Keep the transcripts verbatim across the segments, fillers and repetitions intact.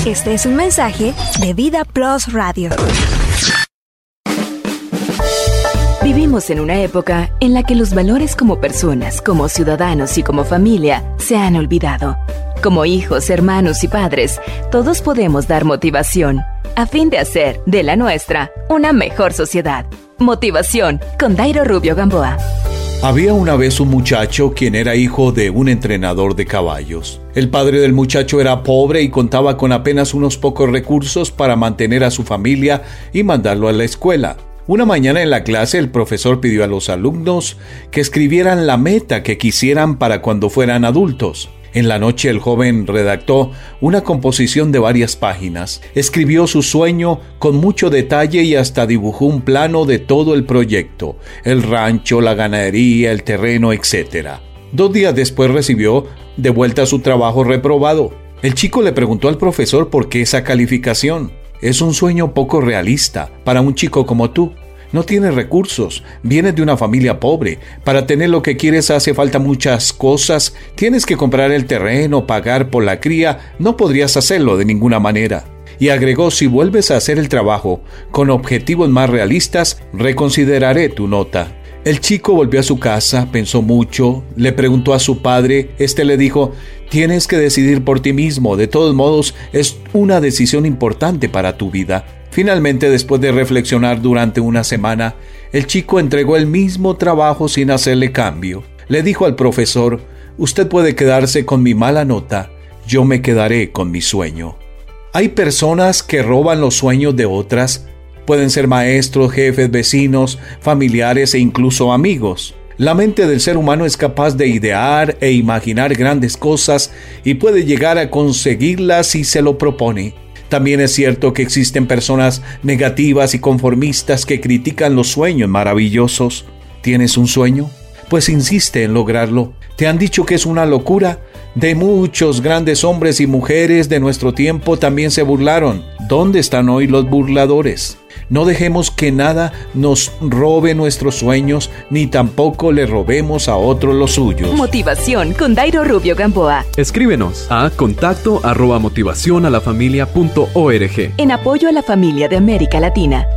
Este es un mensaje de Vida Plus Radio. Vivimos en una época en la que los valores como personas, como ciudadanos y como familia se han olvidado. Como hijos, hermanos y padres, todos podemos dar motivación a fin de hacer de la nuestra una mejor sociedad. Motivación con Dairo Rubio Gamboa. Había una vez un muchacho quien era hijo de un entrenador de caballos. El padre del muchacho era pobre y contaba con apenas unos pocos recursos para mantener a su familia y mandarlo a la escuela. Una mañana en la clase el profesor pidió a los alumnos que escribieran la meta que quisieran para cuando fueran adultos. En la noche el joven redactó una composición de varias páginas, escribió su sueño con mucho detalle y hasta dibujó un plano de todo el proyecto, el rancho, la ganadería, el terreno, etcétera. Dos días después recibió de vuelta su trabajo reprobado. El chico le preguntó al profesor por qué esa calificación. Es un sueño poco realista para un chico como tú. No tienes recursos, vienes de una familia pobre. Para tener lo que quieres hace falta muchas cosas. Tienes que comprar el terreno, pagar por la cría. No podrías hacerlo de ninguna manera. Y agregó, si vuelves a hacer el trabajo con objetivos más realistas, reconsideraré tu nota. El chico volvió a su casa, pensó mucho, le preguntó a su padre. Este le dijo, tienes que decidir por ti mismo. De todos modos, es una decisión importante para tu vida. Finalmente, después de reflexionar durante una semana, el chico entregó el mismo trabajo sin hacerle cambio. Le dijo al profesor, usted puede quedarse con mi mala nota, yo me quedaré con mi sueño. Hay personas que roban los sueños de otras. Pueden ser maestros, jefes, vecinos, familiares e incluso amigos. La mente del ser humano es capaz de idear e imaginar grandes cosas y puede llegar a conseguirlas si se lo propone. También es cierto que existen personas negativas y conformistas que critican los sueños maravillosos. ¿Tienes un sueño? Pues insiste en lograrlo. ¿Te han dicho que es una locura? De muchos grandes hombres y mujeres de nuestro tiempo también se burlaron. ¿Dónde están hoy los burladores? No dejemos que nada nos robe nuestros sueños, ni tampoco le robemos a otros los suyos. Motivación con Dairo Rubio Gamboa. Escríbenos a contacto arroba motivación a la familia punto org. En apoyo a la familia de América Latina.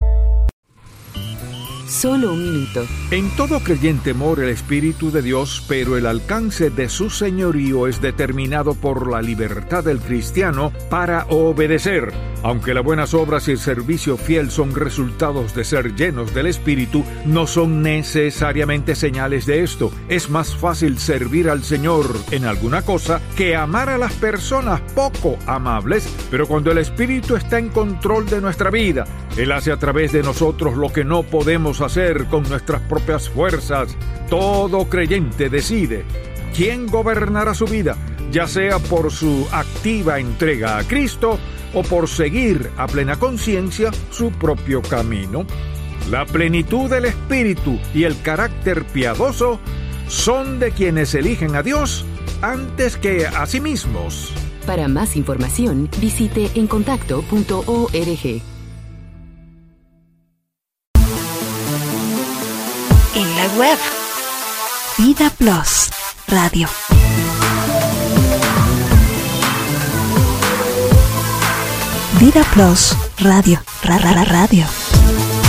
Solo un minuto. En todo creyente mora el Espíritu de Dios, pero el alcance de su señorío es determinado por la libertad del cristiano para obedecer. Aunque las buenas obras y el servicio fiel son resultados de ser llenos del Espíritu, no son necesariamente señales de esto. Es más fácil servir al Señor en alguna cosa que amar a las personas poco amables, pero cuando el Espíritu está en control de nuestra vida, Él hace a través de nosotros lo que no podemos hacer con nuestras propias fuerzas. Todo creyente decide quién gobernará su vida, ya sea por su activa entrega a Cristo o por seguir a plena conciencia su propio camino. La plenitud del Espíritu y el carácter piadoso son de quienes eligen a Dios antes que a sí mismos. Para más información, visite encontacto punto org. En la web, Vida Plus Radio. Vida Plus Radio. Ra, ra, ra, radio.